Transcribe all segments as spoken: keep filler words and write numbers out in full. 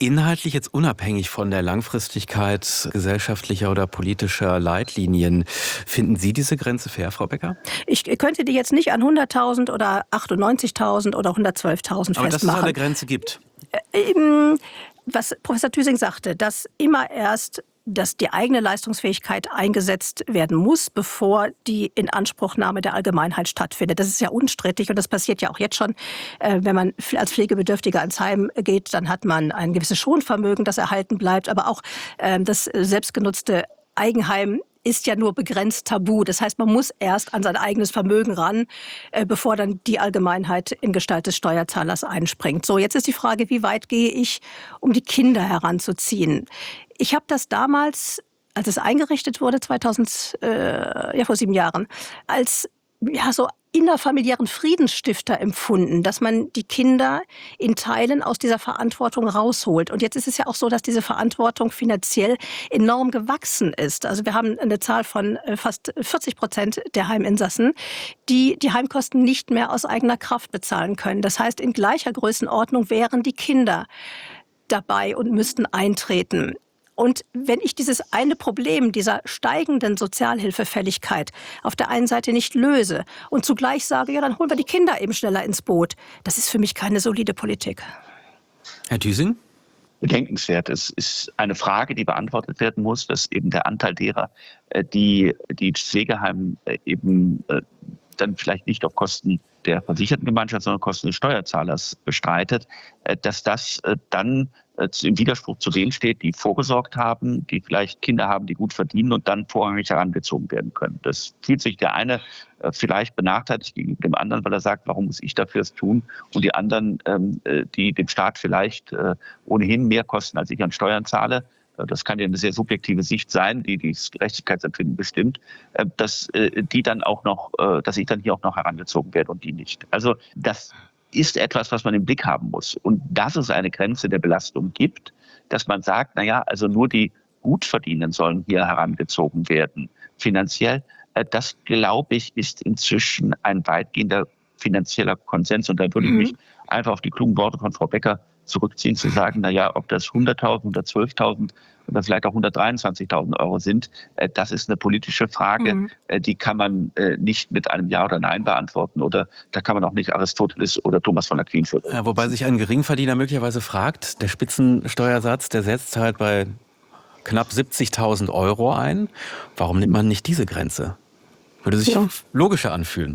inhaltlich jetzt unabhängig von der Langfristigkeit gesellschaftlicher oder politischer Leitlinien. Finden Sie diese Grenze fair, Frau Becker? Ich könnte die jetzt nicht an hunderttausend oder achtundneunzigtausend oder hundertzwölftausend Aber festmachen. dass es eine Grenze gibt. Äh, was Professor Thüssing sagte, dass immer erst dass die eigene Leistungsfähigkeit eingesetzt werden muss, bevor die Inanspruchnahme der Allgemeinheit stattfindet. Das ist ja unstrittig und das passiert ja auch jetzt schon. Wenn man als Pflegebedürftiger ans Heim geht, dann hat man ein gewisses Schonvermögen, das erhalten bleibt. Aber auch das selbstgenutzte Eigenheim ist ja nur begrenzt tabu. Das heißt, man muss erst an sein eigenes Vermögen ran, äh, bevor dann die Allgemeinheit in Gestalt des Steuerzahlers einspringt. So, jetzt ist die Frage, wie weit gehe ich, um die Kinder heranzuziehen? Ich habe das damals, als es eingerichtet wurde, zweitausend, äh, ja vor sieben Jahren, als ja so innerfamiliären Friedensstifter empfunden, dass man die Kinder in Teilen aus dieser Verantwortung rausholt. Und jetzt ist es ja auch so, dass diese Verantwortung finanziell enorm gewachsen ist. Also wir haben eine Zahl von fast vierzig Prozent der Heiminsassen, die die Heimkosten nicht mehr aus eigener Kraft bezahlen können. Das heißt, in gleicher Größenordnung wären die Kinder dabei und müssten eintreten. Und wenn ich dieses eine Problem dieser steigenden Sozialhilfefälligkeit auf der einen Seite nicht löse und zugleich sage, ja, dann holen wir die Kinder eben schneller ins Boot, das ist für mich keine solide Politik. Herr Thüssing? Bedenkenswert. Es ist eine Frage, die beantwortet werden muss, dass eben der Anteil derer, die die Pflegeheim eben dann vielleicht nicht auf Kosten der versicherten Gemeinschaft, sondern Kosten des Steuerzahlers bestreitet, dass das dann im Widerspruch zu denen steht, die vorgesorgt haben, die vielleicht Kinder haben, die gut verdienen und dann vorrangig herangezogen werden können. Das fühlt sich der eine vielleicht benachteiligt gegenüber dem anderen, weil er sagt, warum muss ich dafür es tun? Und die anderen, die dem Staat vielleicht ohnehin mehr kosten, als ich an Steuern zahle, das kann ja eine sehr subjektive Sicht sein, die das Gerechtigkeitsempfinden bestimmt, dass die dann auch noch, dass ich dann hier auch noch herangezogen werde und die nicht. Also das ist etwas, was man im Blick haben muss. Und dass es eine Grenze der Belastung gibt, dass man sagt, naja, also nur die Gutverdienenden sollen hier herangezogen werden, finanziell, das, glaube ich, ist inzwischen ein weitgehender finanzieller Konsens. Und da würde ich mich einfach auf die klugen Worte von Frau Becker zurückziehen, zu sagen, naja, ob das hunderttausend oder zwölftausend oder vielleicht auch hundertdreiundzwanzigtausend Euro sind, das ist eine politische Frage, mhm. die kann man nicht mit einem Ja oder Nein beantworten oder da kann man auch nicht Aristoteles oder Thomas von Aquin für. Ja, wobei sich ein Geringverdiener möglicherweise fragt, der Spitzensteuersatz, der setzt halt bei knapp siebzigtausend Euro ein. Warum nimmt man nicht diese Grenze? Würde sich ja logischer anfühlen.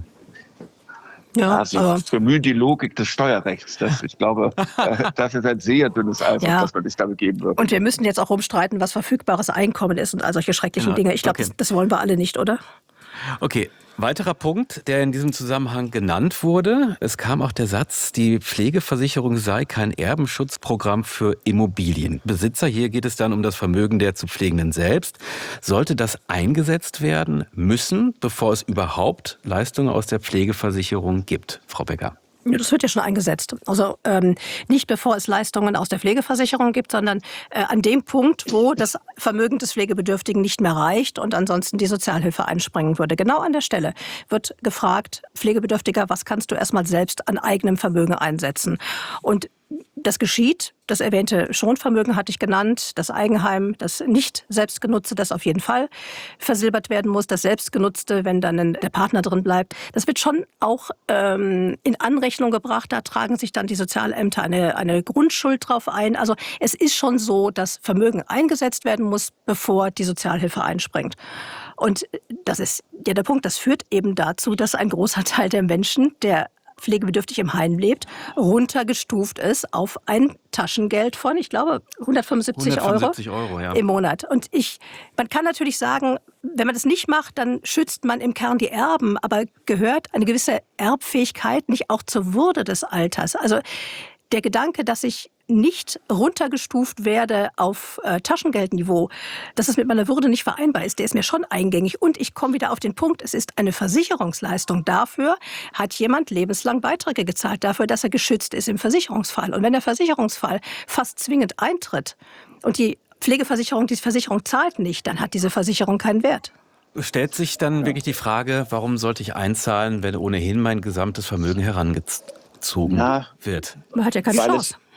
Ja, also aber bemühen die Logik des Steuerrechts. Das, ich glaube, das ist ein sehr dünnes Eis, ja, das man sich damit geben würde. Und wir müssen jetzt auch rumstreiten, was verfügbares Einkommen ist und all solche schrecklichen ja, Dinge. Ich glaube, okay. das, das wollen wir alle nicht, oder? Okay, weiterer Punkt, der in diesem Zusammenhang genannt wurde. Es kam auch der Satz, die Pflegeversicherung sei kein Erbenschutzprogramm für Immobilienbesitzer. Hier geht es dann um das Vermögen der zu Pflegenden selbst. Sollte das eingesetzt werden müssen, bevor es überhaupt Leistungen aus der Pflegeversicherung gibt? Frau Becker. Ja, das wird ja schon eingesetzt. Also ähm, nicht bevor es Leistungen aus der Pflegeversicherung gibt, sondern äh, an dem Punkt, wo das Vermögen des Pflegebedürftigen nicht mehr reicht und ansonsten die Sozialhilfe einspringen würde. Genau an der Stelle wird gefragt, Pflegebedürftiger, was kannst du erstmal selbst an eigenem Vermögen einsetzen? Und das geschieht. Das erwähnte Schonvermögen hatte ich genannt, das Eigenheim, das nicht selbstgenutzte, das auf jeden Fall versilbert werden muss, das selbstgenutzte, wenn dann der Partner drin bleibt. Das wird schon auch ähm, in Anrechnung gebracht. Da tragen sich dann die Sozialämter eine, eine Grundschuld drauf ein. Also es ist schon so, dass Vermögen eingesetzt werden muss, bevor die Sozialhilfe einspringt. Und das ist ja der Punkt, das führt eben dazu, dass ein großer Teil der Menschen, der pflegebedürftig im Heim lebt, runtergestuft ist auf ein Taschengeld von, ich glaube, hundertfünfundsiebzig, hundertfünfundsiebzig Euro, Euro ja. im Monat. Und ich, man kann natürlich sagen, wenn man das nicht macht, dann schützt man im Kern die Erben. Aber gehört eine gewisse Erbfähigkeit nicht auch zur Würde des Alters? Also der Gedanke, dass ich nicht runtergestuft werde auf äh, Taschengeldniveau, dass es mit meiner Würde nicht vereinbar ist, der ist mir schon eingängig. Und ich komme wieder auf den Punkt, es ist eine Versicherungsleistung. Dafür hat jemand lebenslang Beiträge gezahlt, dafür, dass er geschützt ist im Versicherungsfall. Und wenn der Versicherungsfall fast zwingend eintritt und die Pflegeversicherung, die Versicherung zahlt nicht, dann hat diese Versicherung keinen Wert. Stellt sich dann wirklich die Frage, warum sollte ich einzahlen, wenn ohnehin mein gesamtes Vermögen herangezogen ja, wird? Man hat ja keine Chance.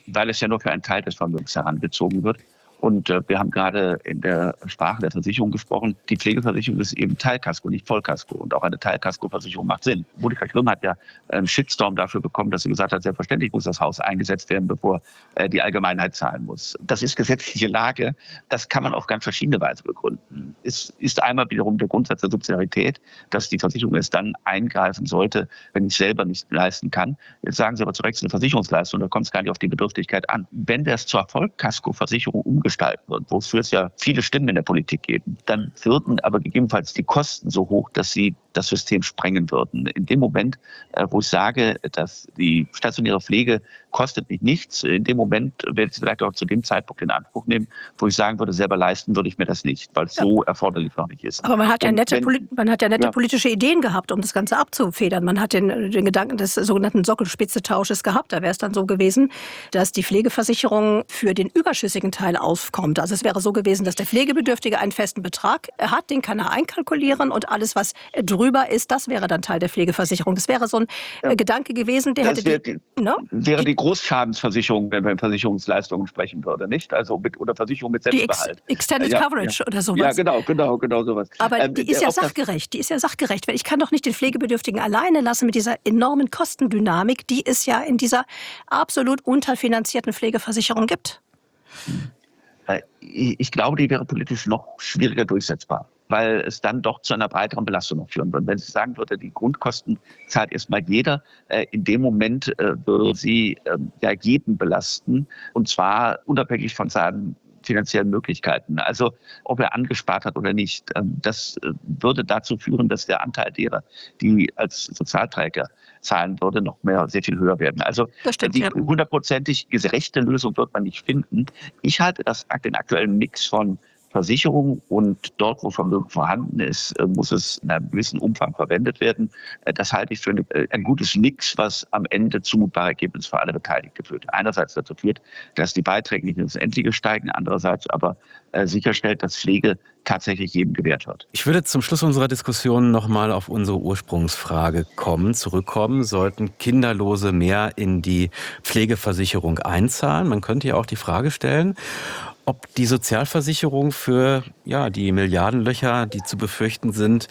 weil es ja nur für einen Teil des Vermögens herangezogen wird. Und äh, wir haben gerade in der Sprache der Versicherung gesprochen. Die Pflegeversicherung ist eben Teilkasko, nicht Vollkasko. Und auch eine Teilkasko-Versicherung macht Sinn. Monika Grimm hat ja einen Shitstorm dafür bekommen, dass sie gesagt hat, selbstverständlich muss das Haus eingesetzt werden, bevor äh, die Allgemeinheit zahlen muss. Das ist gesetzliche Lage. Das kann man auf ganz verschiedene Weise begründen. Es ist einmal wiederum der Grundsatz der Subsidiarität, dass die Versicherung erst dann eingreifen sollte, wenn ich selber nicht leisten kann. Jetzt sagen Sie aber zu Recht, es ist eine Versicherungsleistung, da kommt es gar nicht auf die Bedürftigkeit an. Wenn das zur Vollkasko-Versicherung umgestellt wird, wofür es ja viele Stimmen in der Politik geben, dann würden aber gegebenenfalls die Kosten so hoch, dass sie das System sprengen würden. In dem Moment, wo ich sage, dass die stationäre Pflege kostet mich nichts, in dem Moment werde ich es vielleicht auch zu dem Zeitpunkt in Anspruch nehmen, wo ich sagen würde, selber leisten würde ich mir das nicht, weil es ja so erforderlich noch nicht ist. Aber man hat ja nette, wenn, Poli- man hat ja nette ja. politische Ideen gehabt, um das Ganze abzufedern. Man hat den, den Gedanken des sogenannten Sockelspitzetausches gehabt. Da wäre es dann so gewesen, dass die Pflegeversicherung für den überschüssigen Teil aufkommt. Also es wäre so gewesen, dass der Pflegebedürftige einen festen Betrag hat, den kann er einkalkulieren und alles, was drüber ist, das wäre dann Teil der Pflegeversicherung. Das wäre so ein ja. Gedanke gewesen, der das hätte wäre die, die, ne? wäre die Großschadensversicherung, wenn man Versicherungsleistungen sprechen würde, nicht? Also mit, oder Versicherung mit Selbstbehalt. Die Ex- Extended ja, Coverage ja. oder sowas. Ja, genau, genau, genau sowas. Aber ähm, die ist ja sachgerecht. Die ist ja sachgerecht. Ich kann doch nicht den Pflegebedürftigen alleine lassen mit dieser enormen Kostendynamik, die es ja in dieser absolut unterfinanzierten Pflegeversicherung gibt. Ich glaube, die wäre politisch noch schwieriger durchsetzbar, weil es dann doch zu einer breiteren Belastung noch führen würde. Wenn sie sagen würde, die Grundkosten zahlt erstmal jeder, äh, in dem Moment äh, würde sie äh, ja jeden belasten, und zwar unabhängig von seinen finanziellen Möglichkeiten. Also ob er angespart hat oder nicht. Ähm, das äh, würde dazu führen, dass der Anteil derer, die als Sozialträger zahlen würde, noch mehr, sehr viel höher werden. Also stimmt, die ja. hundertprozentig gerechte Lösung wird man nicht finden. Ich halte das, den aktuellen Mix von Versicherung und dort, wo Vermögen vorhanden ist, muss es in einem gewissen Umfang verwendet werden. Das halte ich für eine, ein gutes Mix, was am Ende zumutbare Ergebnisse für alle Beteiligten führt. Einerseits dazu führt, dass die Beiträge nicht ins Endliche steigen, andererseits aber äh, sicherstellt, dass Pflege tatsächlich jedem gewährt wird. Ich würde zum Schluss unserer Diskussion nochmal auf unsere Ursprungsfrage kommen, zurückkommen. Sollten Kinderlose mehr in die Pflegeversicherung einzahlen? Man könnte ja auch die Frage stellen, ob die Sozialversicherung für ja, die Milliardenlöcher, die zu befürchten sind,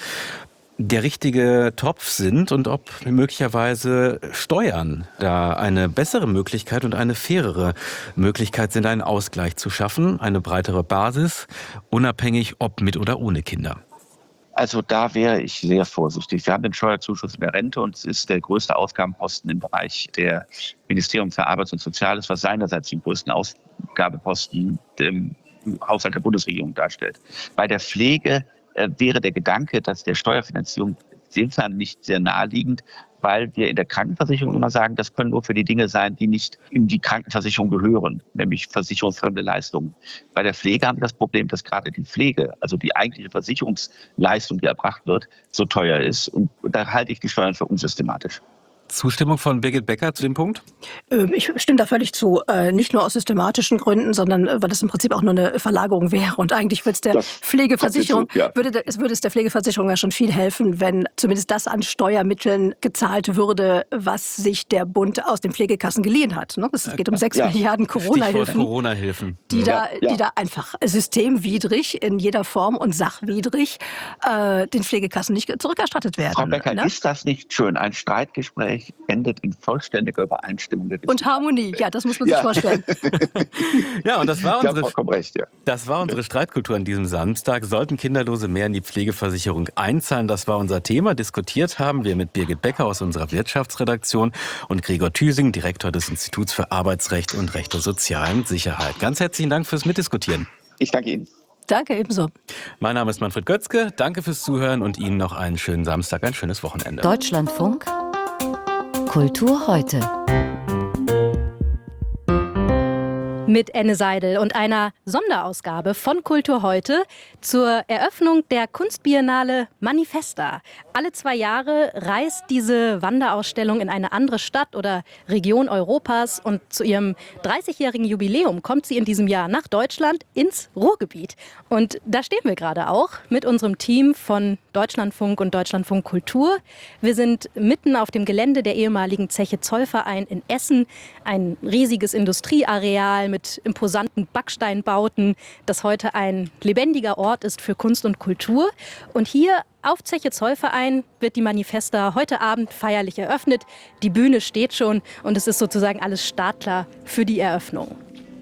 der richtige Topf sind und ob möglicherweise Steuern da eine bessere Möglichkeit und eine fairere Möglichkeit sind, einen Ausgleich zu schaffen, eine breitere Basis, unabhängig ob mit oder ohne Kinder. Also da wäre ich sehr vorsichtig. Wir haben den Steuerzuschuss in der Rente und es ist der größte Ausgabenposten im Bereich der Ministerium für Arbeit und Soziales, was seinerseits den größten Ausgabeposten im Haushalt der Bundesregierung darstellt. Bei der Pflege äh, wäre der Gedanke, dass der Steuerfinanzierung insofern nicht sehr naheliegend, weil wir in der Krankenversicherung immer sagen, das können nur für die Dinge sein, die nicht in die Krankenversicherung gehören, nämlich versicherungsfremde Leistungen. Bei der Pflege haben wir das Problem, dass gerade die Pflege, also die eigentliche Versicherungsleistung, die erbracht wird, so teuer ist. Und da halte ich die Steuern für unsystematisch. Zustimmung von Birgit Becker zu dem Punkt? Ich stimme da völlig zu. Nicht nur aus systematischen Gründen, sondern weil das im Prinzip auch nur eine Verlagerung wäre. Und eigentlich würde es der das Pflegeversicherung, zu, ja. würde, es würde es der Pflegeversicherung ja schon viel helfen, wenn zumindest das an Steuermitteln gezahlt würde, was sich der Bund aus den Pflegekassen geliehen hat. Es geht um sechs ja. Milliarden Corona-Hilfen, Corona-Hilfen. die, ja. da, Ja. die da einfach systemwidrig in jeder Form und sachwidrig äh, den Pflegekassen nicht zurückerstattet werden. Frau Becker, ne? ist das nicht schön? Ein Streitgespräch endet in vollständiger Übereinstimmung. Und Harmonie, ja, das muss man sich Ja. vorstellen. Ja, und das war Sie haben unsere, vollkommen recht, ja. das war unsere Streitkultur an diesem Samstag. Sollten Kinderlose mehr in die Pflegeversicherung einzahlen? Das war unser Thema. Diskutiert haben wir mit Birgit Becker aus unserer Wirtschaftsredaktion und Gregor Thüsing, Direktor des Instituts für Arbeitsrecht und Recht der sozialen Sicherheit. Ganz herzlichen Dank fürs Mitdiskutieren. Ich danke Ihnen. Danke, ebenso. Mein Name ist Manfred Götzke. Danke fürs Zuhören und Ihnen noch einen schönen Samstag, ein schönes Wochenende. mit Enne Seidel und einer Sonderausgabe von Kultur heute zur Eröffnung der Kunstbiennale Manifesta. Alle zwei Jahre reist diese Wanderausstellung in eine andere Stadt oder Region Europas und zu ihrem dreißigjährigen Jubiläum kommt sie in diesem Jahr nach Deutschland ins Ruhrgebiet. Und da stehen wir gerade auch mit unserem Team von Deutschlandfunk und Deutschlandfunk Kultur. Wir sind mitten auf dem Gelände der ehemaligen Zeche Zollverein in Essen, ein riesiges Industrieareal mit imposanten Backsteinbauten, das heute ein lebendiger Ort ist für Kunst und Kultur. Und hier auf Zeche Zollverein wird die Manifesta heute Abend feierlich eröffnet. Die Bühne steht schon und es ist sozusagen alles startklar für die Eröffnung.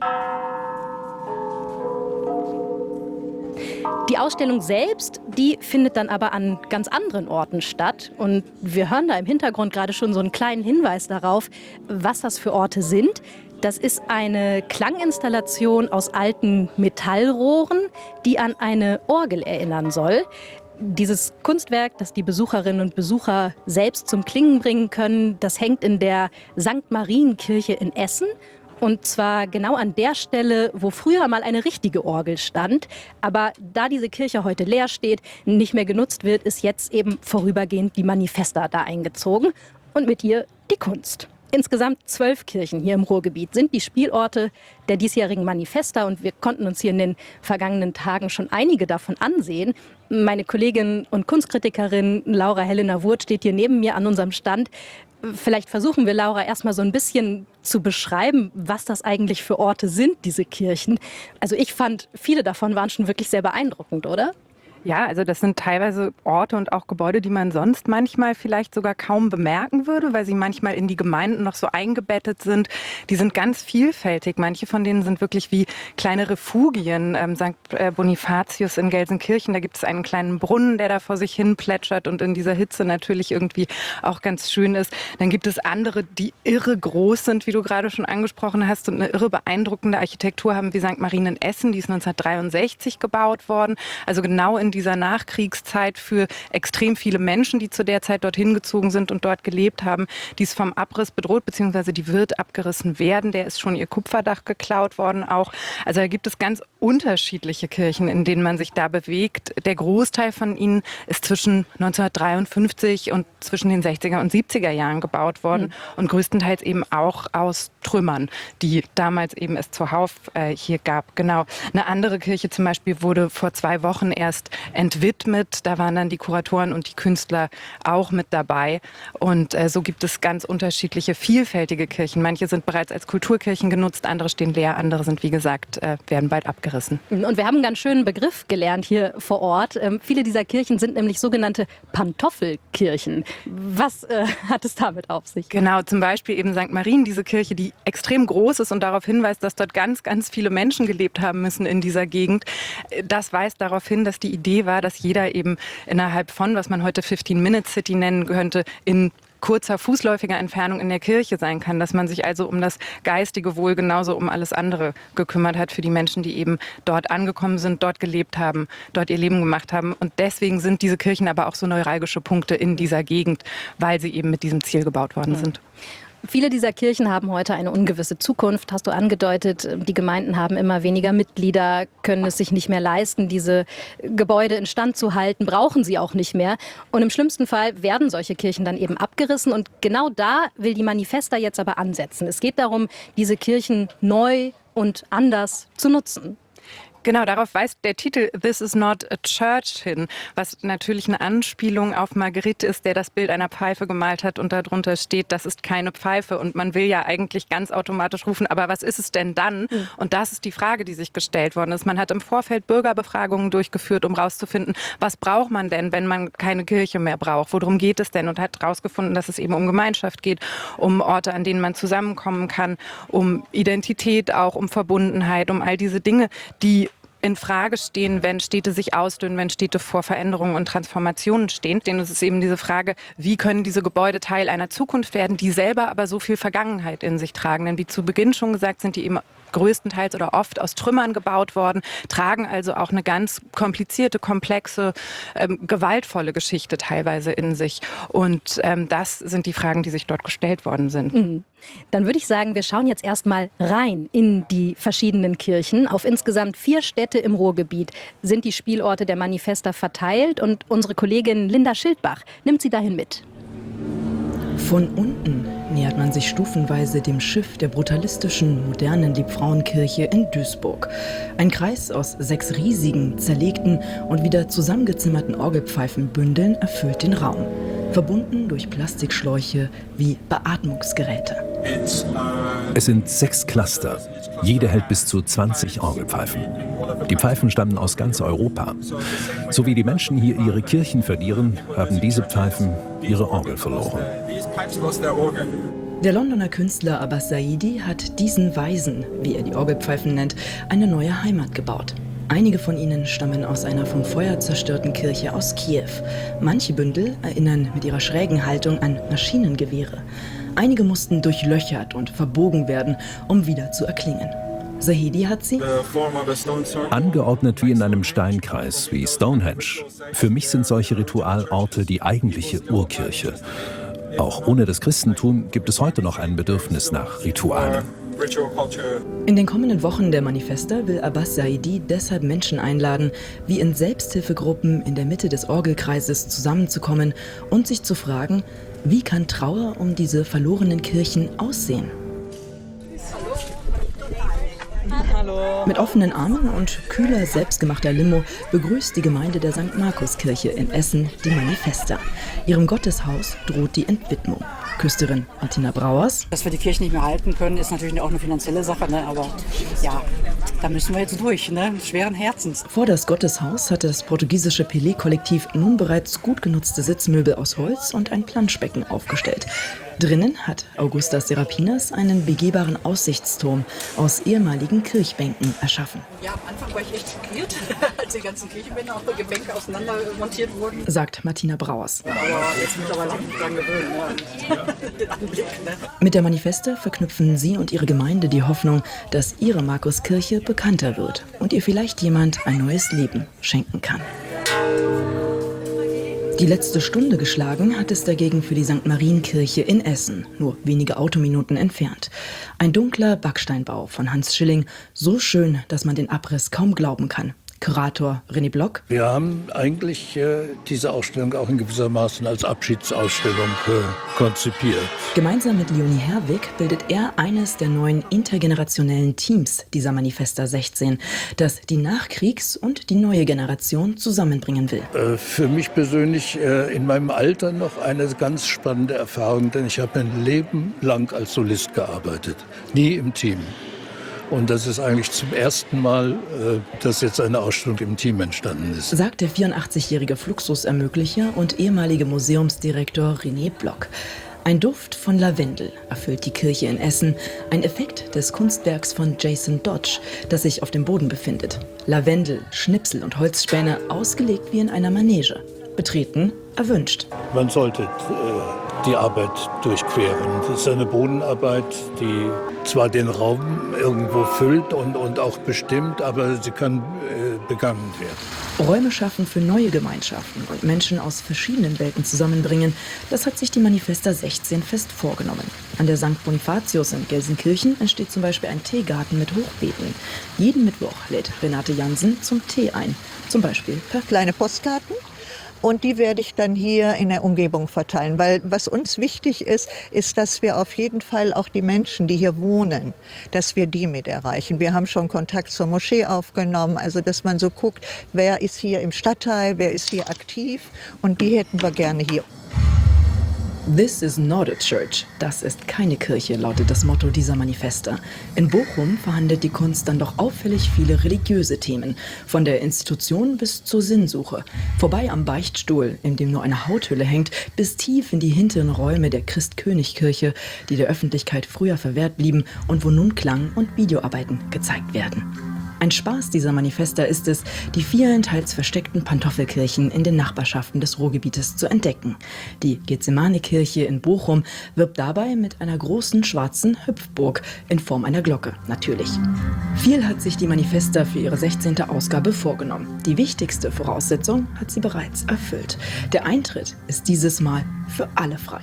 Die Ausstellung selbst, die findet dann aber an ganz anderen Orten statt. Und wir hören da im Hintergrund gerade schon so einen kleinen Hinweis darauf, was das für Orte sind. Das ist eine Klanginstallation aus alten Metallrohren, die an eine Orgel erinnern soll. Dieses Kunstwerk, das die Besucherinnen und Besucher selbst zum Klingen bringen können, das hängt in der Sankt Marienkirche in Essen. Und zwar genau an der Stelle, wo früher mal eine richtige Orgel stand. Aber da diese Kirche heute leer steht, nicht mehr genutzt wird, ist jetzt eben vorübergehend die Manifesta da eingezogen. Und mit ihr die Kunst. Insgesamt zwölf Kirchen hier im Ruhrgebiet sind die Spielorte der diesjährigen Manifesta. Und wir konnten uns hier in den vergangenen Tagen schon einige davon ansehen. Meine Kollegin und Kunstkritikerin Laura Helena Wurth steht hier neben mir an unserem Stand. Vielleicht versuchen wir, Laura, erstmal so ein bisschen zu beschreiben, was das eigentlich für Orte sind, diese Kirchen. Also ich fand, viele davon waren schon wirklich sehr beeindruckend, oder? Ja, also das sind teilweise Orte und auch Gebäude, die man sonst manchmal vielleicht sogar kaum bemerken würde, weil sie manchmal in die Gemeinden noch so eingebettet sind. Die sind ganz vielfältig. Manche von denen sind wirklich wie kleine Refugien. Ähm, Sankt Bonifatius in Gelsenkirchen, da gibt es einen kleinen Brunnen, der da vor sich hin plätschert und in dieser Hitze natürlich irgendwie auch ganz schön ist. Dann gibt es andere, die irre groß sind, wie du gerade schon angesprochen hast, und eine irre beeindruckende Architektur haben, wie Sankt Marien in Essen. Die ist neunzehnhundertdreiundsechzig gebaut worden. Also genau in dieser Nachkriegszeit für extrem viele Menschen, die zu der Zeit dorthin gezogen sind und dort gelebt haben. Die ist vom Abriss bedroht, beziehungsweise die wird abgerissen werden. Der ist schon ihr Kupferdach geklaut worden auch. Also da gibt es ganz unterschiedliche Kirchen, in denen man sich da bewegt. Der Großteil von ihnen ist zwischen neunzehnhundertdreiundfünfzig und zwischen den sechziger und siebziger Jahren gebaut worden mhm. und größtenteils eben auch aus Trümmern, die damals eben es zuhauf äh, hier gab. Genau. Eine andere Kirche zum Beispiel wurde vor zwei Wochen erst entwidmet. Da waren dann die Kuratoren und die Künstler auch mit dabei. Und äh, so gibt es ganz unterschiedliche, vielfältige Kirchen. Manche sind bereits als Kulturkirchen genutzt, andere stehen leer, andere sind, wie gesagt, äh, werden bald abgerissen. Und wir haben einen ganz schönen Begriff gelernt hier vor Ort. Ähm, viele dieser Kirchen sind nämlich sogenannte Pantoffelkirchen. Was äh, hat es damit auf sich? Genau, zum Beispiel eben Sankt Marien, diese Kirche, die extrem groß ist und darauf hinweist, dass dort ganz, ganz viele Menschen gelebt haben müssen in dieser Gegend. Das weist darauf hin, dass die Idee war, dass jeder eben innerhalb von, was man heute fifteen-Minute-City nennen könnte, in kurzer fußläufiger Entfernung in der Kirche sein kann, dass man sich also um das geistige Wohl genauso um alles andere gekümmert hat für die Menschen, die eben dort angekommen sind, dort gelebt haben, dort ihr Leben gemacht haben. Und deswegen sind diese Kirchen aber auch so neuralgische Punkte in dieser Gegend, weil sie eben mit diesem Ziel gebaut worden ja. sind. Viele dieser Kirchen haben heute eine ungewisse Zukunft, hast du angedeutet. Die Gemeinden haben immer weniger Mitglieder, können es sich nicht mehr leisten, diese Gebäude instand zu halten, brauchen sie auch nicht mehr. Und im schlimmsten Fall werden solche Kirchen dann eben abgerissen. Und genau da will die Manifesta jetzt aber ansetzen. Es geht darum, diese Kirchen neu und anders zu nutzen. Genau, darauf weist der Titel This is not a church hin, was natürlich eine Anspielung auf Marguerite ist, der das Bild einer Pfeife gemalt hat und darunter steht, das ist keine Pfeife. Und man will ja eigentlich ganz automatisch rufen, aber was ist es denn dann? Mhm. Und das ist die Frage, die sich gestellt worden ist. Man hat im Vorfeld Bürgerbefragungen durchgeführt, um rauszufinden, was braucht man denn, wenn man keine Kirche mehr braucht? Worum geht es denn? Und hat herausgefunden, dass es eben um Gemeinschaft geht, um Orte, an denen man zusammenkommen kann, um Identität auch, um Verbundenheit, um all diese Dinge, die in Frage stehen, wenn Städte sich ausdünnen, wenn Städte vor Veränderungen und Transformationen stehen. Denn es ist eben diese Frage, wie können diese Gebäude Teil einer Zukunft werden, die selber aber so viel Vergangenheit in sich tragen. Denn wie zu Beginn schon gesagt, sind die eben größtenteils oder oft aus Trümmern gebaut worden, tragen also auch eine ganz komplizierte, komplexe, ähm, gewaltvolle Geschichte teilweise in sich. Und ähm, das sind die Fragen, die sich dort gestellt worden sind. Mhm. Dann würde ich sagen, wir schauen jetzt erstmal rein in die verschiedenen Kirchen. Auf insgesamt vier Städte im Ruhrgebiet sind die Spielorte der Manifesta verteilt und unsere Kollegin Linda Schildbach nimmt sie dahin mit. Von unten nähert man sich stufenweise dem Schiff der brutalistischen, modernen Liebfrauenkirche in Duisburg. Ein Kreis aus sechs riesigen, zerlegten und wieder zusammengezimmerten Orgelpfeifenbündeln erfüllt den Raum. Verbunden durch Plastikschläuche wie Beatmungsgeräte. Es sind sechs Cluster. Jede hält bis zu zwanzig Orgelpfeifen. Die Pfeifen stammen aus ganz Europa. So wie die Menschen hier ihre Kirchen verlieren, haben diese Pfeifen ihre Orgel verloren. Der Londoner Künstler Abbas Saidi hat diesen Weisen, wie er die Orgelpfeifen nennt, eine neue Heimat gebaut. Einige von ihnen stammen aus einer vom Feuer zerstörten Kirche aus Kiew. Manche Bündel erinnern mit ihrer schrägen Haltung an Maschinengewehre. Einige mussten durchlöchert und verbogen werden, um wieder zu erklingen. Zahedi hat sie angeordnet wie in einem Steinkreis, wie Stonehenge. Für mich sind solche Ritualorte die eigentliche Urkirche. Auch ohne das Christentum gibt es heute noch ein Bedürfnis nach Ritualen. In den kommenden Wochen der Manifesta will Abbas Saidi deshalb Menschen einladen, wie in Selbsthilfegruppen in der Mitte des Orgelkreises zusammenzukommen und sich zu fragen, wie kann Trauer um diese verlorenen Kirchen aussehen? Hallo. Mit offenen Armen und kühler, selbstgemachter Limo begrüßt die Gemeinde der Sankt Markus-Kirche in Essen die Manifesta. Ihrem Gotteshaus droht die Entwidmung. Küsterin Martina Brauers. Dass wir die Kirche nicht mehr halten können, ist natürlich auch eine finanzielle Sache, ne? Aber ja, da müssen wir jetzt durch, ne? Schweren Herzens. Vor das Gotteshaus hat das portugiesische Pelé-Kollektiv nun bereits gut genutzte Sitzmöbel aus Holz und ein Planschbecken aufgestellt. Drinnen hat Augusta Serapinas einen begehbaren Aussichtsturm aus ehemaligen Kirchbänken erschaffen. Ja, am Anfang war ich echt schockiert, als die ganzen Kirchenbänke auf die Bänke auseinander montiert wurden. Sagt Martina Brauers. Aber jetzt mittlerweile habe ich mich dran gewöhnt, ne? Den Anblick, ne? Mit der Manifesta verknüpfen sie und ihre Gemeinde die Hoffnung, dass ihre Markuskirche bekannter wird und ihr vielleicht jemand ein neues Leben schenken kann. Die letzte Stunde geschlagen hat es dagegen für die Sankt Marienkirche in Essen, nur wenige Autominuten entfernt. Ein dunkler Backsteinbau von Hans Schilling, so schön, dass man den Abriss kaum glauben kann. Kurator René Block. Wir haben eigentlich äh, diese Ausstellung auch in gewissermaßen als Abschiedsausstellung äh, konzipiert. Gemeinsam mit Leonie Herwig bildet er eines der neuen intergenerationellen Teams dieser Manifesta sechzehn, das die Nachkriegs- und die neue Generation zusammenbringen will. Äh, für mich persönlich äh, in meinem Alter noch eine ganz spannende Erfahrung, denn ich habe mein Leben lang als Solist gearbeitet, nie im Team. Und das ist eigentlich zum ersten Mal, dass jetzt eine Ausstellung im Team entstanden ist. Sagt der vierundachtzigjährige Fluxusermöglicher und ehemalige Museumsdirektor René Block. Ein Duft von Lavendel erfüllt die Kirche in Essen, ein Effekt des Kunstwerks von Jason Dodge, das sich auf dem Boden befindet. Lavendel, Schnipsel und Holzspäne, ausgelegt wie in einer Manege. Betreten erwünscht. Man sollte äh, die Arbeit durchqueren. Das ist eine Bodenarbeit, die zwar den Raum irgendwo füllt und, und auch bestimmt, aber sie kann äh, begangen werden. Räume schaffen für neue Gemeinschaften und Menschen aus verschiedenen Welten zusammenbringen, das hat sich die Manifesta sechzehn fest vorgenommen. An der Sankt Bonifatius in Gelsenkirchen entsteht zum Beispiel ein Teegarten mit Hochbeeten. Jeden Mittwoch lädt Renate Jansen zum Tee ein, zum Beispiel per kleine Postkarten. Und die werde ich dann hier in der Umgebung verteilen. Weil was uns wichtig ist, ist, dass wir auf jeden Fall auch die Menschen, die hier wohnen, dass wir die mit erreichen. Wir haben schon Kontakt zur Moschee aufgenommen, also dass man so guckt, wer ist hier im Stadtteil, wer ist hier aktiv, und die hätten wir gerne hier. This is not a church. Das ist keine Kirche, lautet das Motto dieser Manifesta. In Bochum verhandelt die Kunst dann doch auffällig viele religiöse Themen. Von der Institution bis zur Sinnsuche. Vorbei am Beichtstuhl, in dem nur eine Hauthülle hängt, bis tief in die hinteren Räume der Christ-König-Kirche, die der Öffentlichkeit früher verwehrt blieben und wo nun Klang- und Videoarbeiten gezeigt werden. Ein Spaß dieser Manifester ist es, die vielen teils versteckten Pantoffelkirchen in den Nachbarschaften des Ruhrgebietes zu entdecken. Die Gethsemane-Kirche in Bochum wirbt dabei mit einer großen schwarzen Hüpfburg in Form einer Glocke, natürlich. Viel hat sich die Manifester für ihre sechzehnte Ausgabe vorgenommen. Die wichtigste Voraussetzung hat sie bereits erfüllt. Der Eintritt ist dieses Mal für alle frei.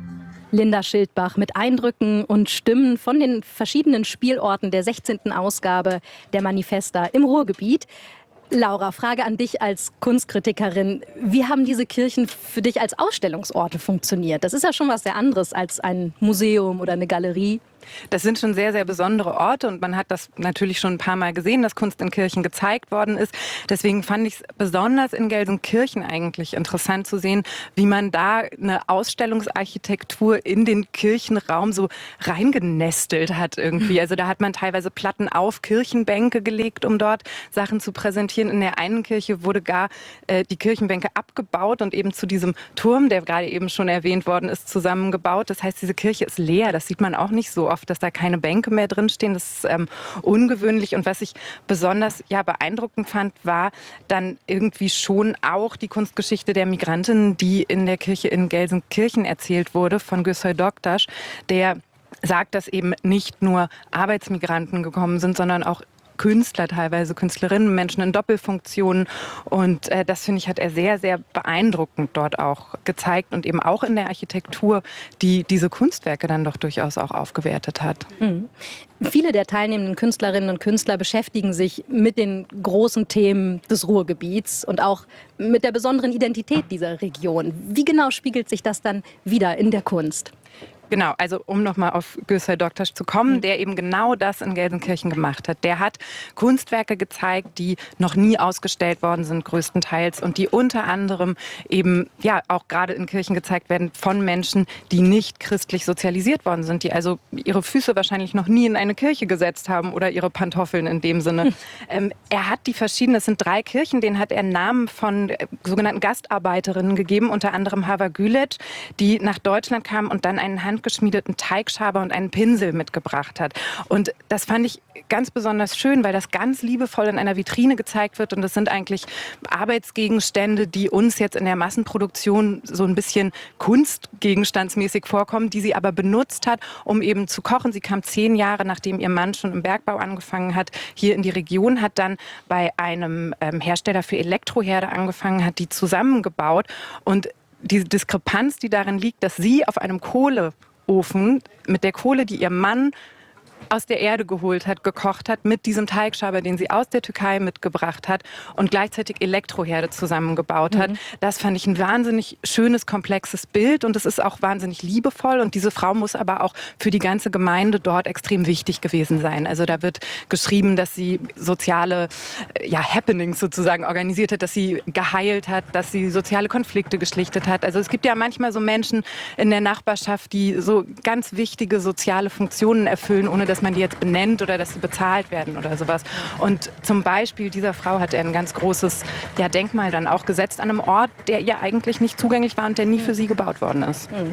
Linda Schildbach mit Eindrücken und Stimmen von den verschiedenen Spielorten der sechzehnten Ausgabe der Manifesta im Ruhrgebiet. Laura, Frage an dich als Kunstkritikerin. Wie haben diese Kirchen für dich als Ausstellungsorte funktioniert? Das ist ja schon was sehr anderes als ein Museum oder eine Galerie. Das sind schon sehr, sehr besondere Orte und man hat das natürlich schon ein paar Mal gesehen, dass Kunst in Kirchen gezeigt worden ist. Deswegen fand ich es besonders in Gelsenkirchen eigentlich interessant zu sehen, wie man da eine Ausstellungsarchitektur in den Kirchenraum so reingenestelt hat irgendwie. Also da hat man teilweise Platten auf Kirchenbänke gelegt, um dort Sachen zu präsentieren. In der einen Kirche wurde gar äh, die Kirchenbänke abgebaut und eben zu diesem Turm, der gerade eben schon erwähnt worden ist, zusammengebaut. Das heißt, diese Kirche ist leer. Das sieht man auch nicht so oft, dass da keine Bänke mehr drinstehen. Das ist ähm, ungewöhnlich. Und was ich besonders ja, beeindruckend fand, war dann irgendwie schon auch die Kunstgeschichte der Migrantinnen, die in der Kirche in Gelsenkirchen erzählt wurde von Gösoy Doktasch, der sagt, dass eben nicht nur Arbeitsmigranten gekommen sind, sondern auch Künstler teilweise, Künstlerinnen, Menschen in Doppelfunktionen. Und äh, das, finde ich, hat er sehr, sehr beeindruckend dort auch gezeigt und eben auch in der Architektur, die diese Kunstwerke dann doch durchaus auch aufgewertet hat. Mhm. Viele der teilnehmenden Künstlerinnen und Künstler beschäftigen sich mit den großen Themen des Ruhrgebiets und auch mit der besonderen Identität dieser Region. Wie genau spiegelt sich das dann wieder in der Kunst? Genau, also um nochmal auf Gösoy Doktasch zu kommen, der eben genau das in Gelsenkirchen gemacht hat. Der hat Kunstwerke gezeigt, die noch nie ausgestellt worden sind, größtenteils, und die unter anderem eben ja auch gerade in Kirchen gezeigt werden von Menschen, die nicht christlich sozialisiert worden sind, die also ihre Füße wahrscheinlich noch nie in eine Kirche gesetzt haben oder ihre Pantoffeln in dem Sinne. ähm, er hat die verschiedenen, es sind drei Kirchen, denen hat er Namen von äh, sogenannten Gastarbeiterinnen gegeben, unter anderem Hava Güleç, die nach Deutschland kam und dann einen Hand geschmiedeten Teigschaber und einen Pinsel mitgebracht hat. Und das fand ich ganz besonders schön, weil das ganz liebevoll in einer Vitrine gezeigt wird. Und das sind eigentlich Arbeitsgegenstände, die uns jetzt in der Massenproduktion so ein bisschen kunstgegenstandsmäßig vorkommen, die sie aber benutzt hat, um eben zu kochen. Sie kam zehn Jahre, nachdem ihr Mann schon im Bergbau angefangen hat, hier in die Region, hat dann bei einem ähm, Hersteller für Elektroherde angefangen, hat die zusammengebaut. Und diese Diskrepanz, die darin liegt, dass sie auf einem Kohleofen mit der Kohle, die ihr Mann aus der Erde geholt hat, gekocht hat, mit diesem Teigschaber, den sie aus der Türkei mitgebracht hat und gleichzeitig Elektroherde zusammengebaut hat. Mhm. Das fand ich ein wahnsinnig schönes, komplexes Bild und es ist auch wahnsinnig liebevoll und diese Frau muss aber auch für die ganze Gemeinde dort extrem wichtig gewesen sein. Also da wird geschrieben, dass sie soziale ja, Happenings sozusagen organisiert hat, dass sie geheilt hat, dass sie soziale Konflikte geschlichtet hat. Also es gibt ja manchmal so Menschen in der Nachbarschaft, die so ganz wichtige soziale Funktionen erfüllen, ohne dass man die jetzt benennt oder dass sie bezahlt werden oder sowas. Und zum Beispiel dieser Frau hat er ein ganz großes ja, Denkmal dann auch gesetzt an einem Ort, der ihr eigentlich nicht zugänglich war und der nie für sie gebaut worden ist. Mhm.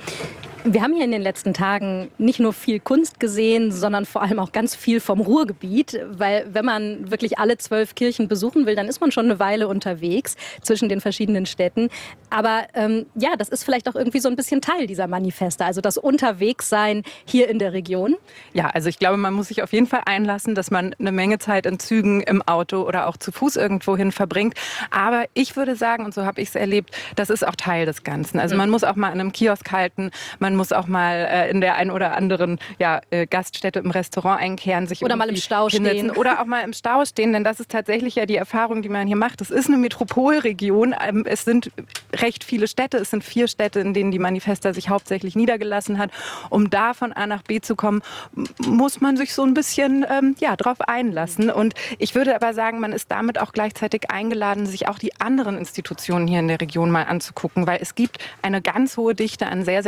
Wir haben hier in den letzten Tagen nicht nur viel Kunst gesehen, sondern vor allem auch ganz viel vom Ruhrgebiet, weil wenn man wirklich alle zwölf Kirchen besuchen will, dann ist man schon eine Weile unterwegs zwischen den verschiedenen Städten. Aber ähm, ja, das ist vielleicht auch irgendwie so ein bisschen Teil dieser Manifeste, also das Unterwegssein hier in der Region. Ja, also ich glaube, man muss sich auf jeden Fall einlassen, dass man eine Menge Zeit in Zügen, im Auto oder auch zu Fuß irgendwohin verbringt. Aber ich würde sagen, und so habe ich es erlebt, das ist auch Teil des Ganzen. Also man muss auch mal an einem Kiosk halten, man muss auch mal äh, in der ein oder anderen ja, äh, Gaststätte im Restaurant einkehren, sich oder mal im Stau hinsetzen. stehen. Oder auch mal im Stau stehen, denn das ist tatsächlich ja die Erfahrung, die man hier macht. Es ist eine Metropolregion, ähm, es sind recht viele Städte, es sind vier Städte, in denen die Manifesta sich hauptsächlich niedergelassen hat. Um da von A nach B zu kommen, muss man sich so ein bisschen ähm, ja, drauf einlassen. Und ich würde aber sagen, man ist damit auch gleichzeitig eingeladen, sich auch die anderen Institutionen hier in der Region mal anzugucken, weil es gibt eine ganz hohe Dichte an sehr, sehr fantastischen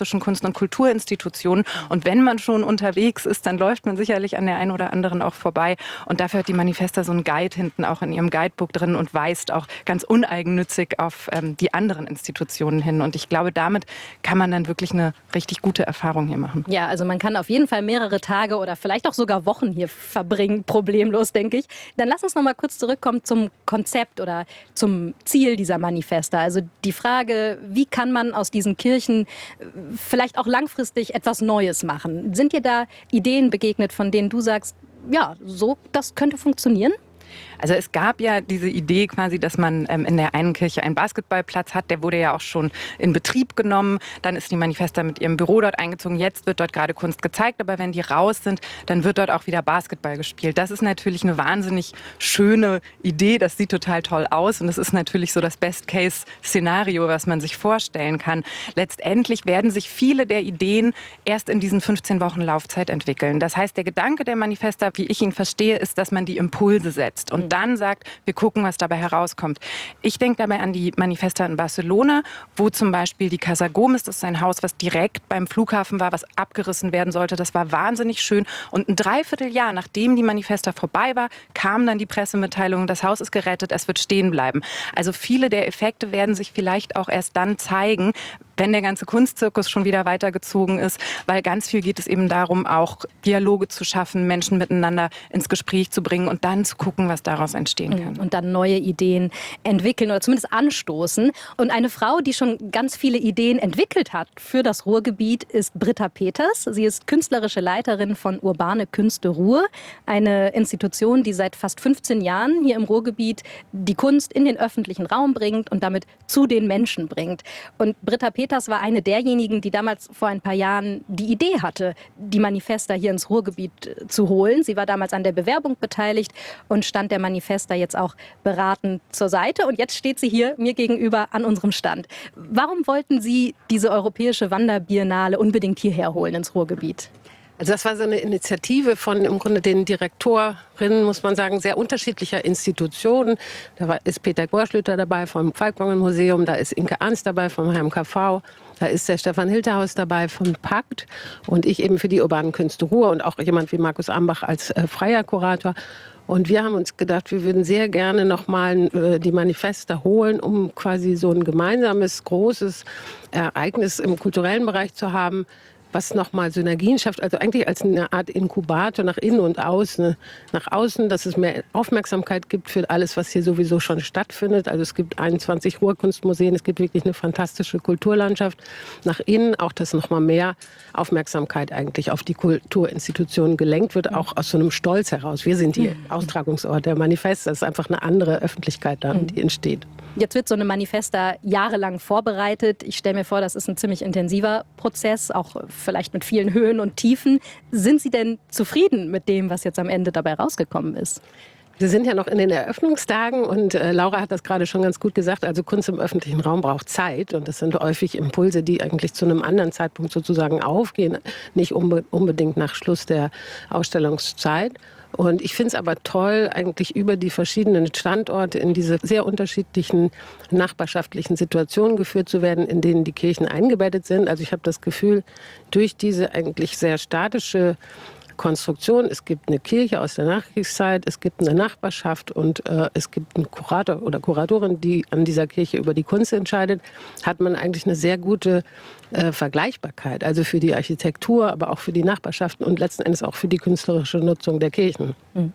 künstlerischen Kunst- und Kulturinstitutionen. Und wenn man schon unterwegs ist, dann läuft man sicherlich an der einen oder anderen auch vorbei. Und dafür hat die Manifesta so einen Guide hinten auch in ihrem Guidebook drin und weist auch ganz uneigennützig auf ähm, die anderen Institutionen hin. Und ich glaube, damit kann man dann wirklich eine richtig gute Erfahrung hier machen. Ja, also man kann auf jeden Fall mehrere Tage oder vielleicht auch sogar Wochen hier verbringen, problemlos, denke ich. Dann lass uns noch mal kurz zurückkommen zum Konzept oder zum Ziel dieser Manifesta. Also die Frage, wie kann man aus diesen Kirchen vielleicht auch langfristig etwas Neues machen? Sind dir da Ideen begegnet, von denen du sagst, ja, so, das könnte funktionieren? Also es gab ja diese Idee quasi, dass man ähm, in der einen Kirche einen Basketballplatz hat. Der wurde ja auch schon in Betrieb genommen. Dann ist die Manifesta mit ihrem Büro dort eingezogen. Jetzt wird dort gerade Kunst gezeigt. Aber wenn die raus sind, dann wird dort auch wieder Basketball gespielt. Das ist natürlich eine wahnsinnig schöne Idee. Das sieht total toll aus. Und das ist natürlich so das Best-Case-Szenario, was man sich vorstellen kann. Letztendlich werden sich viele der Ideen erst in diesen fünfzehn Wochen Laufzeit entwickeln. Das heißt, der Gedanke der Manifesta, wie ich ihn verstehe, ist, dass man die Impulse setzt. Und dann sagt, wir gucken, was dabei herauskommt. Ich denke dabei an die Manifesta in Barcelona, wo zum Beispiel die Casa Gomes, das ist ein Haus, was direkt beim Flughafen war, was abgerissen werden sollte. Das war wahnsinnig schön. Und ein Dreivierteljahr, nachdem die Manifesta vorbei war, kam dann die Pressemitteilung, das Haus ist gerettet, es wird stehen bleiben. Also viele der Effekte werden sich vielleicht auch erst dann zeigen, wenn der ganze Kunstzirkus schon wieder weitergezogen ist, weil ganz viel geht es eben darum, auch Dialoge zu schaffen, Menschen miteinander ins Gespräch zu bringen und dann zu gucken, was daraus entstehen kann. Und dann neue Ideen entwickeln oder zumindest anstoßen. Und eine Frau, die schon ganz viele Ideen entwickelt hat für das Ruhrgebiet, ist Britta Peters. Sie ist künstlerische Leiterin von Urbane Künste Ruhr, eine Institution, die seit fast fünfzehn Jahren hier im Ruhrgebiet die Kunst in den öffentlichen Raum bringt und damit zu den Menschen bringt. Und Britta Peters Peters war eine derjenigen, die damals vor ein paar Jahren die Idee hatte, die Manifesta hier ins Ruhrgebiet zu holen. Sie war damals an der Bewerbung beteiligt und stand der Manifesta jetzt auch beratend zur Seite. Und jetzt steht sie hier mir gegenüber an unserem Stand. Warum wollten Sie diese europäische Wanderbiennale unbedingt hierher holen ins Ruhrgebiet? Also das war so eine Initiative von im Grunde den Direktorinnen, muss man sagen, sehr unterschiedlicher Institutionen. Da war, ist Peter Gorschlüter dabei vom Falkwangen-Museum, da ist Inke Ernst dabei vom H M K V, da ist der Stefan Hilterhaus dabei vom Pakt und ich eben für die urbanen Künste Ruhr und auch jemand wie Markus Ambach als äh, freier Kurator. Und wir haben uns gedacht, wir würden sehr gerne nochmal äh, die Manifesta holen, um quasi so ein gemeinsames, großes Ereignis im kulturellen Bereich zu haben, was nochmal Synergien schafft, also eigentlich als eine Art Inkubator nach innen und außen. Nach außen, dass es mehr Aufmerksamkeit gibt für alles, was hier sowieso schon stattfindet. Also es gibt einundzwanzig Ruhrkunstmuseen, es gibt wirklich eine fantastische Kulturlandschaft. Nach innen auch, dass nochmal mehr Aufmerksamkeit eigentlich auf die Kulturinstitutionen gelenkt wird, auch aus so einem Stolz heraus. Wir sind die Austragungsort der Manifesta. Das ist einfach eine andere Öffentlichkeit dann, die entsteht. Jetzt wird so eine Manifesta jahrelang vorbereitet. Ich stelle mir vor, das ist ein ziemlich intensiver Prozess, auch vielleicht mit vielen Höhen und Tiefen. Sind Sie denn zufrieden mit dem, was jetzt am Ende dabei rausgekommen ist? Wir sind ja noch in den Eröffnungstagen und äh, Laura hat das gerade schon ganz gut gesagt. Also Kunst im öffentlichen Raum braucht Zeit und das sind häufig Impulse, die eigentlich zu einem anderen Zeitpunkt sozusagen aufgehen, nicht unbe- unbedingt nach Schluss der Ausstellungszeit. Und ich finde es aber toll, eigentlich über die verschiedenen Standorte in diese sehr unterschiedlichen nachbarschaftlichen Situationen geführt zu werden, in denen die Kirchen eingebettet sind. Also ich habe das Gefühl, durch diese eigentlich sehr statische Konstruktion, es gibt eine Kirche aus der Nachkriegszeit, es gibt eine Nachbarschaft und äh, es gibt einen Kurator oder Kuratorin, die an dieser Kirche über die Kunst entscheidet, hat man eigentlich eine sehr gute äh, Vergleichbarkeit. Also für die Architektur, aber auch für die Nachbarschaften und letzten Endes auch für die künstlerische Nutzung der Kirchen. Mhm.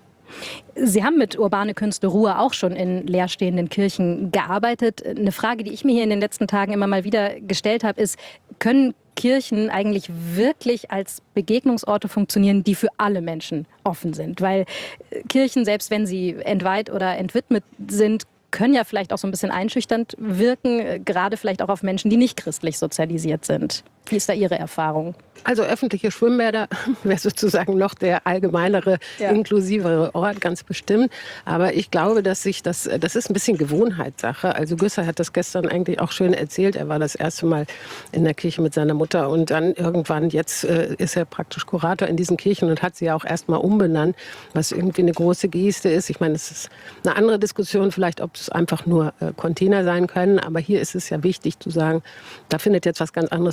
Sie haben mit Urbane Künste Ruhr auch schon in leerstehenden Kirchen gearbeitet. Eine Frage, die ich mir hier in den letzten Tagen immer mal wieder gestellt habe, ist, können Kirchen eigentlich wirklich als Begegnungsorte funktionieren, die für alle Menschen offen sind? Weil Kirchen, selbst wenn sie entweiht oder entwidmet sind, können ja vielleicht auch so ein bisschen einschüchternd wirken, gerade vielleicht auch auf Menschen, die nicht christlich sozialisiert sind. Wie ist da Ihre Erfahrung? Also öffentliche Schwimmbäder wäre sozusagen noch der allgemeinere, ja. inklusivere Ort, ganz bestimmt. Aber ich glaube, dass sich das, das ist ein bisschen Gewohnheitssache. Also Güsser hat das gestern eigentlich auch schön erzählt. Er war das erste Mal in der Kirche mit seiner Mutter und dann irgendwann, jetzt äh, ist er praktisch Kurator in diesen Kirchen und hat sie ja auch erst mal umbenannt, was irgendwie eine große Geste ist. Ich meine, es ist eine andere Diskussion vielleicht, ob es einfach nur äh, Container sein können. Aber hier ist es ja wichtig zu sagen, da findet jetzt was ganz anderes statt und da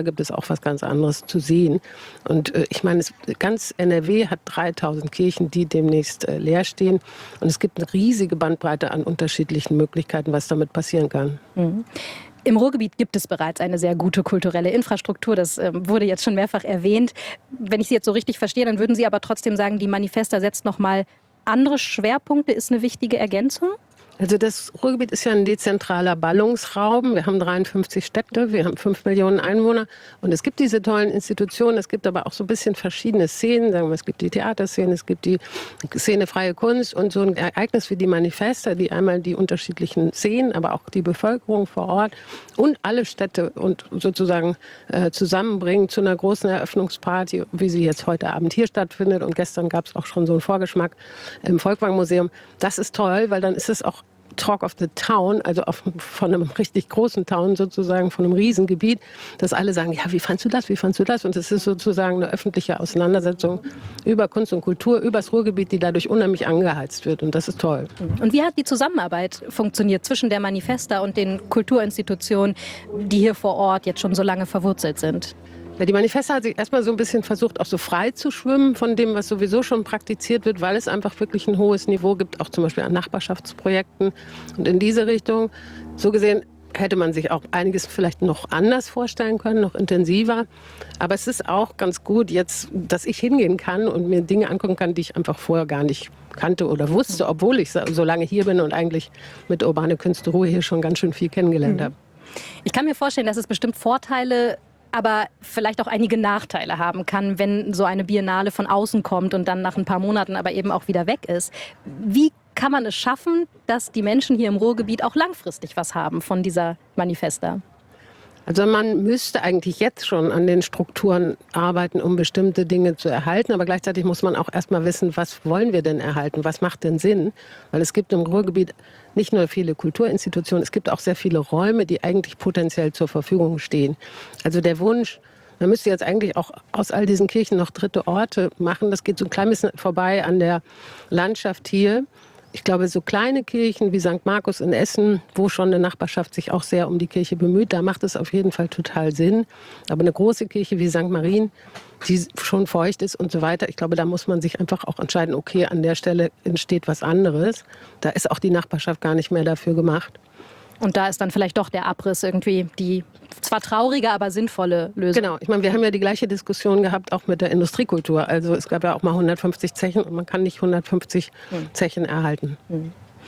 da gibt es auch was ganz anderes zu sehen. Und äh, ich meine, es, ganz N R W hat dreitausend Kirchen, die demnächst äh, leer stehen. Und es gibt eine riesige Bandbreite an unterschiedlichen Möglichkeiten, was damit passieren kann. Mhm. Im Ruhrgebiet gibt es bereits eine sehr gute kulturelle Infrastruktur. Das ähm, wurde jetzt schon mehrfach erwähnt. Wenn ich Sie jetzt so richtig verstehe, dann würden Sie aber trotzdem sagen, die Manifesta setzt noch mal andere Schwerpunkte, ist eine wichtige Ergänzung? Also das Ruhrgebiet ist ja ein dezentraler Ballungsraum. Wir haben dreiundfünfzig Städte, wir haben fünf Millionen Einwohner. Und es gibt diese tollen Institutionen, es gibt aber auch so ein bisschen verschiedene Szenen. Sagen wir, es gibt die Theaterszene, es gibt die Szene freie Kunst und so ein Ereignis wie die Manifesta, die einmal die unterschiedlichen Szenen, aber auch die Bevölkerung vor Ort und alle Städte und sozusagen äh, zusammenbringen zu einer großen Eröffnungsparty, wie sie jetzt heute Abend hier stattfindet. Und gestern gab es auch schon so einen Vorgeschmack im Volkwang-Museum. Das ist toll, weil dann ist es auch Talk of the Town, also auf, von einem richtig großen Town sozusagen, von einem Riesengebiet, dass alle sagen, ja, wie fandst du das, wie fandst du das? Und es ist sozusagen eine öffentliche Auseinandersetzung über Kunst und Kultur, über das Ruhrgebiet, die dadurch unheimlich angeheizt wird. Und das ist toll. Und wie hat die Zusammenarbeit funktioniert zwischen der Manifesta und den Kulturinstitutionen, die hier vor Ort jetzt schon so lange verwurzelt sind? Ja, die Manifesta hat sich erstmal so ein bisschen versucht, auch so frei zu schwimmen von dem, was sowieso schon praktiziert wird, weil es einfach wirklich ein hohes Niveau gibt, auch zum Beispiel an Nachbarschaftsprojekten. Und in diese Richtung, so gesehen, hätte man sich auch einiges vielleicht noch anders vorstellen können, noch intensiver. Aber es ist auch ganz gut jetzt, dass ich hingehen kann und mir Dinge angucken kann, die ich einfach vorher gar nicht kannte oder wusste, obwohl ich so lange hier bin und eigentlich mit Urbane Künste Ruhr hier schon ganz schön viel kennengelernt habe. Ich kann mir vorstellen, dass es bestimmt Vorteile, aber vielleicht auch einige Nachteile haben kann, wenn so eine Biennale von außen kommt und dann nach ein paar Monaten aber eben auch wieder weg ist. Wie kann man es schaffen, dass die Menschen hier im Ruhrgebiet auch langfristig was haben von dieser Manifesta? Also man müsste eigentlich jetzt schon an den Strukturen arbeiten, um bestimmte Dinge zu erhalten. Aber gleichzeitig muss man auch erstmal wissen, was wollen wir denn erhalten? Was macht denn Sinn? Weil es gibt im Ruhrgebiet nicht nur viele Kulturinstitutionen, es gibt auch sehr viele Räume, die eigentlich potenziell zur Verfügung stehen. Also der Wunsch, man müsste jetzt eigentlich auch aus all diesen Kirchen noch dritte Orte machen. Das geht so ein klein bisschen vorbei an der Landschaft hier. Ich glaube, so kleine Kirchen wie Sankt Markus in Essen, wo schon eine Nachbarschaft sich auch sehr um die Kirche bemüht, da macht es auf jeden Fall total Sinn. Aber eine große Kirche wie Sankt Marien, die schon feucht ist und so weiter, ich glaube, da muss man sich einfach auch entscheiden, okay, an der Stelle entsteht was anderes. Da ist auch die Nachbarschaft gar nicht mehr dafür gemacht. Und da ist dann vielleicht doch der Abriss irgendwie die zwar traurige, aber sinnvolle Lösung. Genau, ich meine, wir haben ja die gleiche Diskussion gehabt auch mit der Industriekultur. Also es gab ja auch mal hundertfünfzig Zechen und man kann nicht hundertfünfzig hm. Zechen erhalten. Hm.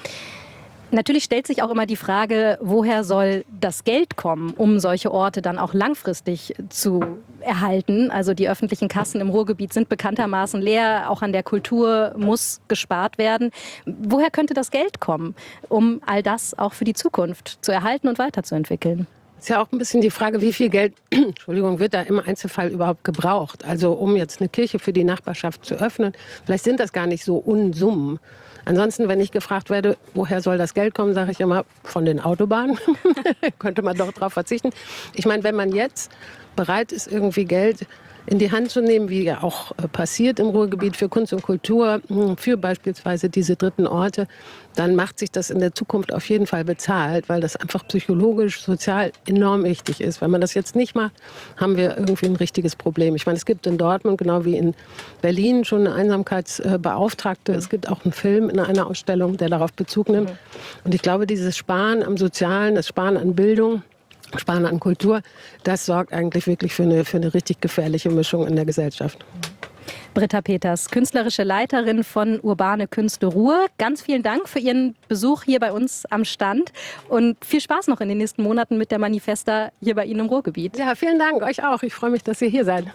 Natürlich stellt sich auch immer die Frage, woher soll das Geld kommen, um solche Orte dann auch langfristig zu erhalten. Also die öffentlichen Kassen im Ruhrgebiet sind bekanntermaßen leer. Auch an der Kultur muss gespart werden. Woher könnte das Geld kommen, um all das auch für die Zukunft zu erhalten und weiterzuentwickeln? Ist ja auch ein bisschen die Frage, wie viel Geld Entschuldigung, wird da im Einzelfall überhaupt gebraucht? Also um jetzt eine Kirche für die Nachbarschaft zu öffnen, vielleicht sind das gar nicht so Unsummen. Ansonsten, wenn ich gefragt werde, woher soll das Geld kommen, sage ich immer, von den Autobahnen. Könnte man doch darauf verzichten. Ich meine, wenn man jetzt bereit ist, irgendwie Geld in die Hand zu nehmen, wie ja auch passiert im Ruhrgebiet für Kunst und Kultur, für beispielsweise diese dritten Orte, dann macht sich das in der Zukunft auf jeden Fall bezahlt, weil das einfach psychologisch, sozial enorm wichtig ist. Wenn man das jetzt nicht macht, haben wir irgendwie ein richtiges Problem. Ich meine, es gibt in Dortmund, genau wie in Berlin, schon eine Einsamkeitsbeauftragte. Es gibt auch einen Film in einer Ausstellung, der darauf Bezug nimmt. Und ich glaube, dieses Sparen am Sozialen, das Sparen an Bildung, Sparen an Kultur, das sorgt eigentlich wirklich für eine, für eine richtig gefährliche Mischung in der Gesellschaft. Britta Peters, künstlerische Leiterin von Urbane Künste Ruhr. Ganz vielen Dank für Ihren Besuch hier bei uns am Stand und viel Spaß noch in den nächsten Monaten mit der Manifesta hier bei Ihnen im Ruhrgebiet. Ja, vielen Dank, euch auch. Ich freue mich, dass ihr hier seid.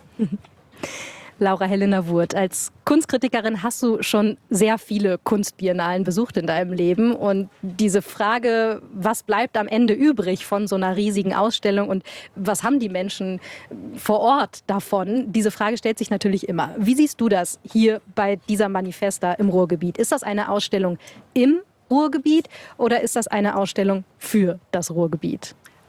Laura Helena Wurth, als Kunstkritikerin hast du schon sehr viele Kunstbiennalen besucht in deinem Leben. Und diese Frage, was bleibt am Ende übrig von so einer riesigen Ausstellung und was haben die Menschen vor Ort davon, diese Frage stellt sich natürlich immer. Wie siehst du das hier bei dieser Manifesta im Ruhrgebiet? Ist das eine Ausstellung im Ruhrgebiet oder ist das eine Ausstellung für das Ruhrgebiet?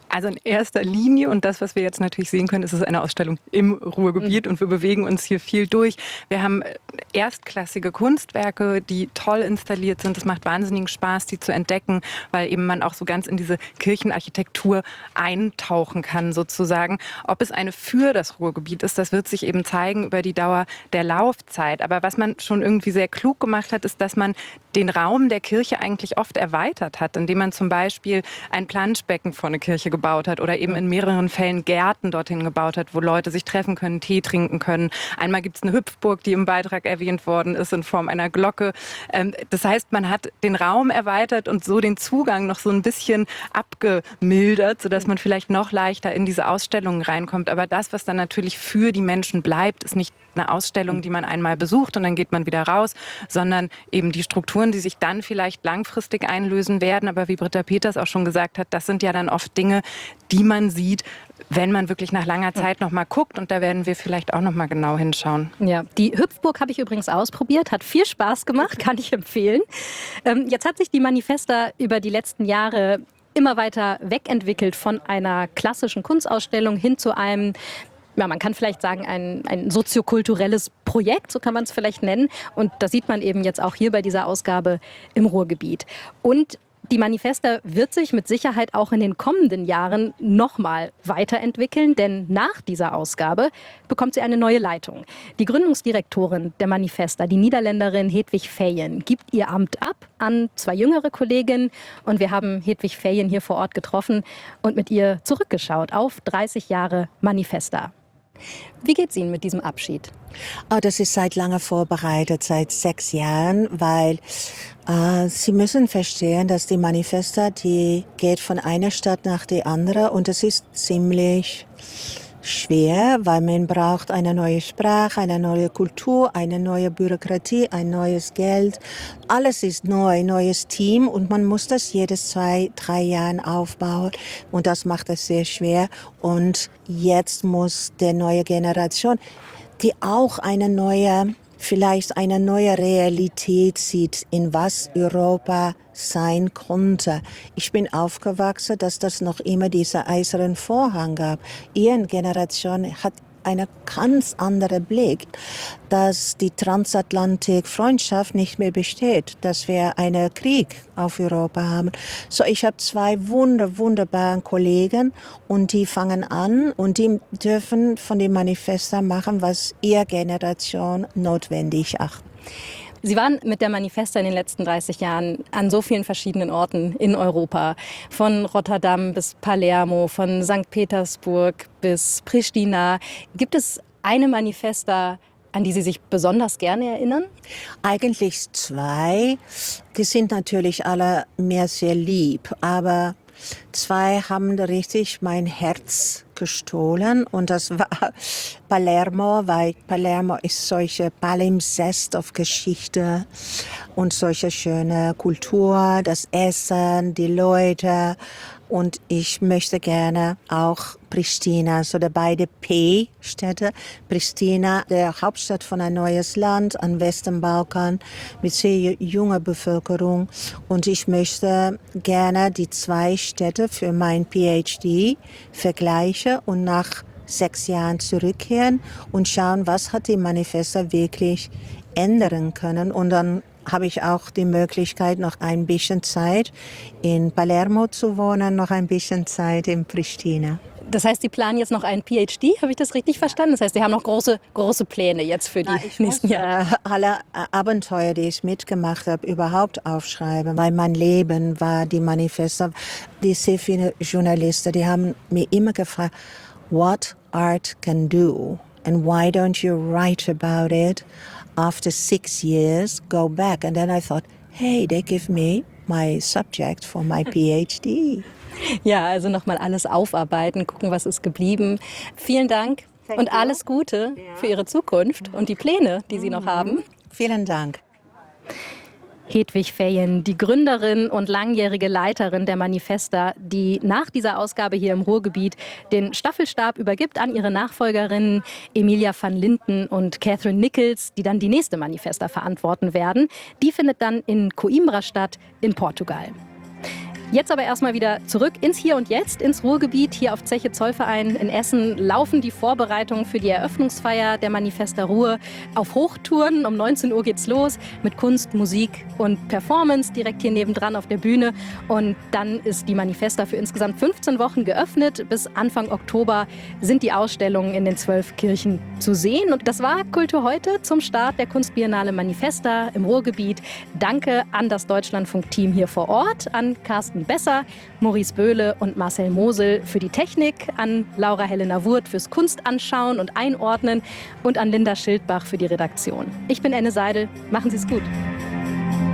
Also in erster Linie, und das, was wir jetzt natürlich sehen können, ist es eine Ausstellung im Ruhrgebiet und wir bewegen uns hier viel durch. Wir haben erstklassige Kunstwerke, die toll installiert sind. Es macht wahnsinnigen Spaß, die zu entdecken, weil eben man auch so ganz in diese Kirchenarchitektur eintauchen kann sozusagen. Ob es eine für das Ruhrgebiet ist, das wird sich eben zeigen über die Dauer der Laufzeit. Aber was man schon irgendwie sehr klug gemacht hat, ist, dass man den Raum der Kirche eigentlich oft erweitert hat, indem man zum Beispiel ein Planschbecken vor eine Kirche gebaut hat oder eben in mehreren Fällen Gärten dorthin gebaut hat, wo Leute sich treffen können, Tee trinken können. Einmal gibt es eine Hüpfburg, die im Beitrag erwähnt worden ist, in Form einer Glocke. Das heißt, man hat den Raum erweitert und so den Zugang noch so ein bisschen abgemildert, sodass man vielleicht noch leichter in diese Ausstellungen reinkommt. Aber das, was dann natürlich für die Menschen bleibt, ist nicht eine Ausstellung, die man einmal besucht und dann geht man wieder raus, sondern eben die Strukturen, die sich dann vielleicht langfristig einlösen werden. Aber wie Britta Peters auch schon gesagt hat, das sind ja dann oft Dinge, die man sieht, wenn man wirklich nach langer Zeit noch mal guckt. Und da werden wir vielleicht auch noch mal genau hinschauen. Ja, die Hüpfburg habe ich übrigens ausprobiert, hat viel Spaß gemacht, kann ich empfehlen. Ähm, jetzt hat sich die Manifesta über die letzten Jahre immer weiter wegentwickelt von einer klassischen Kunstausstellung hin zu einem, ja, man kann vielleicht sagen, ein, ein soziokulturelles Projekt, so kann man es vielleicht nennen. Und das sieht man eben jetzt auch hier bei dieser Ausgabe im Ruhrgebiet. Und die Manifesta wird sich mit Sicherheit auch in den kommenden Jahren nochmal weiterentwickeln, denn nach dieser Ausgabe bekommt sie eine neue Leitung. Die Gründungsdirektorin der Manifesta, die Niederländerin Hedwig Feyen, gibt ihr Amt ab an zwei jüngere Kolleginnen und wir haben Hedwig Feyen hier vor Ort getroffen und mit ihr zurückgeschaut auf dreißig Jahre Manifesta. Wie geht's Ihnen mit diesem Abschied? Oh, das ist seit lange vorbereitet, seit sechs Jahren, weil äh, Sie müssen verstehen, dass die Manifesta, die geht von einer Stadt nach die andere und es ist ziemlich schwer, weil man braucht eine neue Sprache, eine neue Kultur, eine neue Bürokratie, ein neues Geld. Alles ist neu, neues Team und man muss das jedes zwei, drei Jahren aufbauen und das macht es sehr schwer. Und jetzt muss der neue Generation, die auch eine neue, vielleicht eine neue Realität sieht, in was Europa sein konnte. Ich bin aufgewachsen, dass das noch immer dieser eisernen Vorhang gab. Ihre Generation hat einen ganz anderen Blick, dass die Transatlantik-Freundschaft nicht mehr besteht, dass wir einen Krieg auf Europa haben. So, ich habe zwei wunder, wunderbare Kollegen und die fangen an und die dürfen von dem Manifesta machen, was ihre Generation notwendig achtet. Sie waren mit der Manifesta in den letzten dreißig Jahren an so vielen verschiedenen Orten in Europa. Von Rotterdam bis Palermo, von Sankt Petersburg bis Pristina. Gibt es eine Manifesta, an die Sie sich besonders gerne erinnern? Eigentlich zwei. Die sind natürlich alle mir sehr lieb, aber zwei haben richtig mein Herz gestohlen und das war Palermo, weil Palermo ist solche Palimpsest auf Geschichte und solche schöne Kultur, das Essen, die Leute und ich möchte gerne auch Pristina, so der beide P-Städte. Pristina, der Hauptstadt von ein neues Land am Westen Balkan mit sehr junger Bevölkerung. Und ich möchte gerne die zwei Städte für mein PhD vergleichen und nach sechs Jahren zurückkehren und schauen, was hat die Manifesta wirklich ändern können. Und dann habe ich auch die Möglichkeit, noch ein bisschen Zeit in Palermo zu wohnen, noch ein bisschen Zeit in Pristina. Das heißt, Sie planen jetzt noch einen PhD, habe ich das richtig verstanden? Das heißt, Sie haben noch große, große Pläne jetzt für die Na, ich nächsten muss, Jahre. Äh, alle Abenteuer, die ich mitgemacht habe, überhaupt aufschreiben, weil mein Leben war die Manifesta. Die sehr viele Journalisten, die haben mir immer gefragt, what art can do and why don't you write about it? After six years, go back. And then I thought, hey, they give me my subject for my PhD. Ja, also nochmal alles aufarbeiten, gucken, was ist geblieben. Vielen Dank Thank und alles Gute ja. für Ihre Zukunft und die Pläne, die Sie noch haben. Vielen Dank. Hedwig Feyen, die Gründerin und langjährige Leiterin der Manifesta, die nach dieser Ausgabe hier im Ruhrgebiet den Staffelstab übergibt an ihre Nachfolgerinnen Emilia van Linden und Catherine Nichols, die dann die nächste Manifesta verantworten werden. Die findet dann in Coimbra statt in Portugal. Jetzt aber erstmal wieder zurück ins Hier und Jetzt, ins Ruhrgebiet. Hier auf Zeche Zollverein in Essen laufen die Vorbereitungen für die Eröffnungsfeier der Manifesta Ruhr auf Hochtouren. Um neunzehn Uhr geht's los mit Kunst, Musik und Performance direkt hier nebendran auf der Bühne. Und dann ist die Manifesta für insgesamt fünfzehn Wochen geöffnet. Bis Anfang Oktober sind die Ausstellungen in den zwölf Kirchen zu sehen. Und das war Kultur heute zum Start der Kunstbiennale Manifesta im Ruhrgebiet. Danke an das Deutschlandfunk-Team hier vor Ort, an Carsten Besser, Maurice Böhle und Marcel Mosel für die Technik, an Laura Helena Wurth fürs Kunstanschauen und Einordnen und an Linda Schildbach für die Redaktion. Ich bin Enne Seidel. Machen Sie es gut.